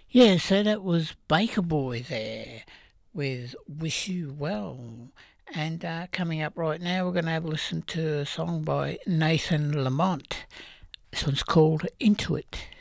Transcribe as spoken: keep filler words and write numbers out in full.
Yeah, so that was Baker Boy there with Wish You Well. And uh, coming up right now, we're going to have a listen to a song by Nathan Lamont. This one's called Into It.